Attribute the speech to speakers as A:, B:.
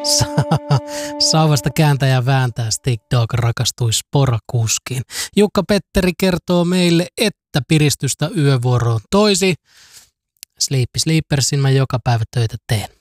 A: Sauvasta kääntää ja vääntää Stick Dog rakastui sporakuskiin. Jukka Petteri kertoo meille, että piristystä yövuoroon toisi Sleepy Sleepersin mä joka päivä töitä teen.